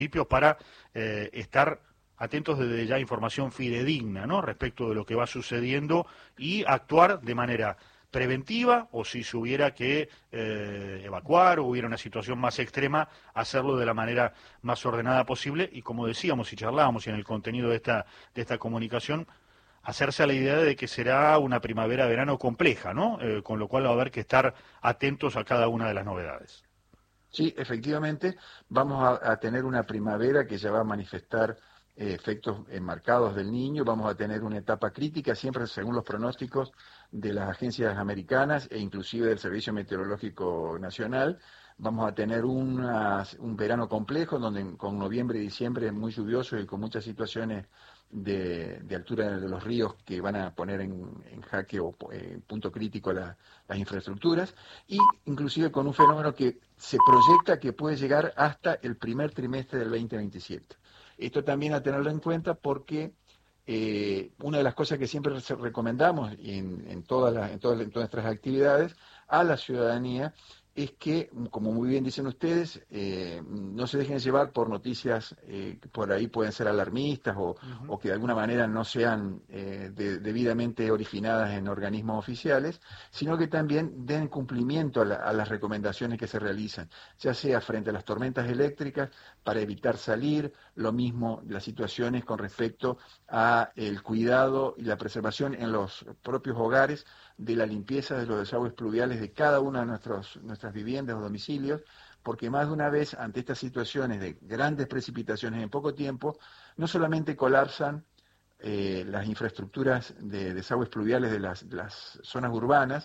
para estar atentos desde ya a información fidedigna, ¿no?, respecto de lo que va sucediendo y actuar de manera preventiva, o si se hubiera que evacuar o hubiera una situación más extrema, hacerlo de la manera más ordenada posible y, como decíamos y charlábamos en el contenido de esta comunicación, hacerse a la idea de que será una primavera-verano compleja, ¿no? Con lo cual va a haber que estar atentos a cada una de las novedades. Sí, efectivamente, vamos a tener una primavera que ya va a manifestar efectos marcados del Niño, vamos a tener una etapa crítica, siempre según los pronósticos de las agencias americanas e inclusive del Servicio Meteorológico Nacional. Vamos a tener un verano complejo, donde con noviembre y diciembre muy lluviosos y con muchas situaciones de altura de los ríos que van a poner en jaque o punto crítico las infraestructuras, y inclusive con un fenómeno que se proyecta que puede llegar hasta el primer trimestre del 2027. Esto también a tenerlo en cuenta porque una de las cosas que siempre recomendamos en todas nuestras actividades a la ciudadanía es que, como muy bien dicen ustedes, no se dejen llevar por noticias que por ahí pueden ser alarmistas o que de alguna manera no sean debidamente originadas en organismos oficiales, sino que también den cumplimiento a las recomendaciones que se realizan, ya sea frente a las tormentas eléctricas, para evitar salir, lo mismo las situaciones con respecto a el cuidado y la preservación en los propios hogares de la limpieza de los desagües pluviales de cada una de nuestras viviendas o domicilios, porque más de una vez ante estas situaciones de grandes precipitaciones en poco tiempo, no solamente colapsan las infraestructuras de desagües pluviales de las zonas urbanas,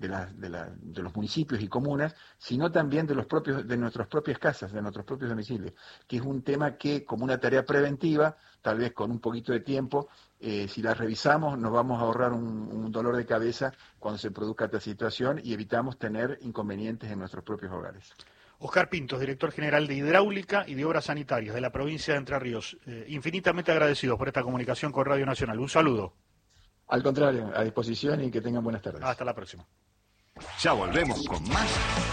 de los municipios y comunas, sino también de nuestras propias casas, de nuestros propios domicilios, que es un tema que, como una tarea preventiva, tal vez con un poquito de tiempo, si la revisamos, nos vamos a ahorrar un dolor de cabeza cuando se produzca esta situación y evitamos tener inconvenientes en nuestros propios hogares. Oscar Pintos, director general de Hidráulica y de Obras Sanitarias de la provincia de Entre Ríos. Infinitamente agradecidos por esta comunicación con Radio Nacional. Un saludo. Al contrario, a disposición y que tengan buenas tardes. Hasta la próxima. Ya volvemos con más.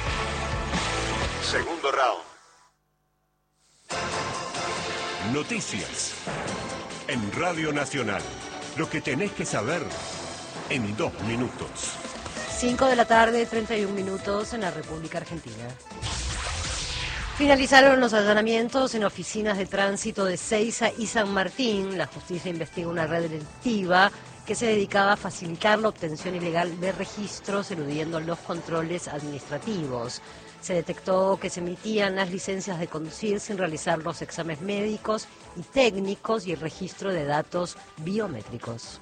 Segundo round. Noticias en Radio Nacional. Lo que tenés que saber en 2 minutos. 5 de la tarde, 31 minutos en la República Argentina. Finalizaron los allanamientos en oficinas de tránsito de Seiza y San Martín. La justicia investiga una red delictiva que se dedicaba a facilitar la obtención ilegal de registros, eludiendo los controles administrativos. Se detectó que se emitían las licencias de conducir sin realizar los exámenes médicos y técnicos y el registro de datos biométricos.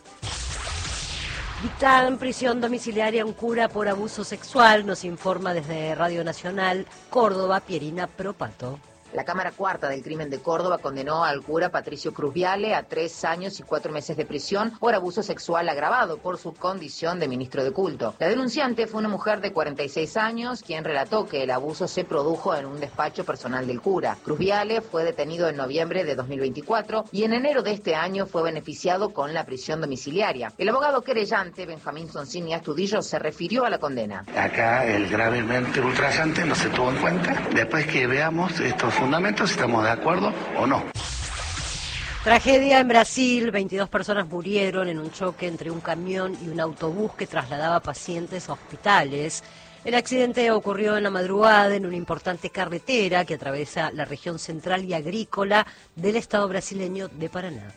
Dictan prisión domiciliaria a un cura por abuso sexual, nos informa desde Radio Nacional Córdoba Pierina Propato. La Cámara Cuarta del Crimen de Córdoba condenó al cura Patricio Cruz Viale a 3 años y 4 meses de prisión por abuso sexual agravado por su condición de ministro de culto. La denunciante fue una mujer de 46 años, quien relató que el abuso se produjo en un despacho personal del cura. Cruz Viale fue detenido en noviembre de 2024 y en enero de este año fue beneficiado con la prisión domiciliaria. El abogado querellante, Benjamín Soncini Astudillo, se refirió a la condena. Acá el gravemente ultrajante no se tuvo en cuenta. Después que veamos estos fundamentos, si estamos de acuerdo o no. Tragedia en Brasil, 22 personas murieron en un choque entre un camión y un autobús que trasladaba pacientes a hospitales. El accidente ocurrió en la madrugada en una importante carretera que atraviesa la región central y agrícola del estado brasileño de Paraná.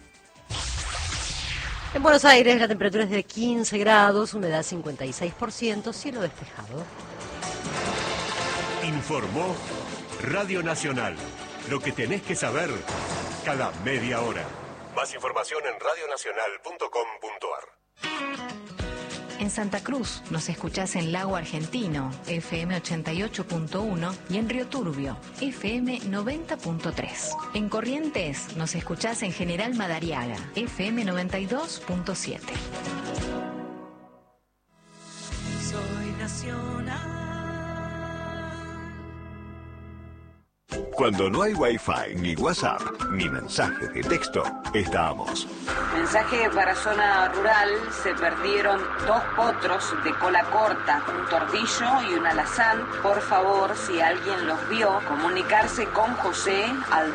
En Buenos Aires la temperatura es de 15 grados, humedad 56%, cielo despejado. Informó Radio Nacional. Lo que tenés que saber cada media hora. Más información en radionacional.com.ar. En Santa Cruz nos escuchás en Lago Argentino, FM 88.1 y en Río Turbio, FM 90.3. En Corrientes nos escuchás en General Madariaga, FM 92.7. Soy nacional. Cuando no hay Wi-Fi, ni WhatsApp, ni mensajes de texto, estamos. Mensaje para zona rural: se perdieron 2 potros de cola corta, un tordillo y un alazán. Por favor, si alguien los vio, comunicarse con José al